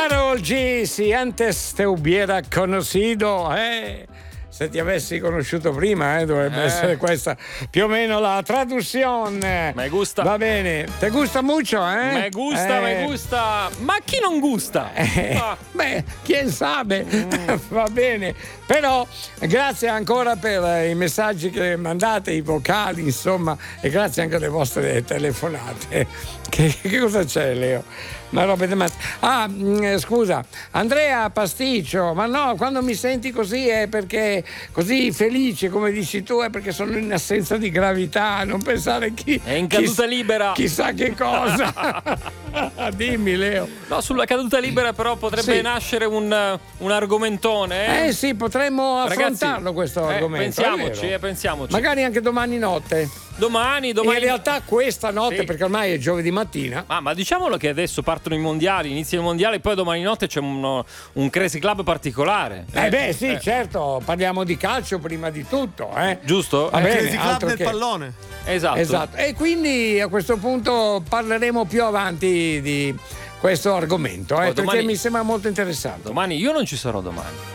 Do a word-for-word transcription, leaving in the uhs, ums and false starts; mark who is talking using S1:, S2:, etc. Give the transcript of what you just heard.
S1: Karol G, si antes te hubiera conocido, eh? Se ti avessi conosciuto prima, eh, dovrebbe eh. essere questa più o meno la traduzione.
S2: Me gusta.
S1: Va bene. Te gusta mucho, eh?
S2: Me gusta,
S1: eh.
S2: me gusta. Ma chi non gusta?
S1: Eh,
S2: ah.
S1: Beh, chi sa, mm. va bene. Però grazie ancora per i messaggi che mandate, i vocali, insomma, e grazie anche alle vostre telefonate. Che, che cosa c'è, Leo? Ma roba di mazza. Ah, mh, scusa, Andrea Pasticcio, ma no, quando mi senti così è perché così felice, come dici tu, è perché sono in assenza di gravità, non pensare chi
S2: è in caduta
S1: chi,
S2: libera.
S1: Chissà che cosa. Dimmi, Leo.
S2: No, sulla caduta libera però potrebbe
S1: sì.
S2: nascere un, un argomentone.
S1: Eh? eh sì, potremmo affrontarlo. Ragazzi, questo
S2: eh,
S1: argomento.
S2: Pensiamoci, eh, pensiamoci.
S1: Magari anche domani notte.
S2: Domani, domani.
S1: In realtà questa notte, sì. perché ormai è giovedì mattina.
S2: Ah, ma diciamolo che adesso partono i mondiali, iniziano i mondiali, poi domani notte c'è uno, un Crazy Club particolare.
S1: Eh, eh beh, sì, eh. certo, parliamo di calcio prima di tutto, eh.
S2: Giusto?
S3: Va bene, Crazy Club del che... pallone.
S2: Esatto.
S1: Esatto. E quindi a questo punto parleremo più avanti di questo argomento, eh, oh, domani... perché mi sembra molto interessante.
S2: Domani io non ci sarò domani.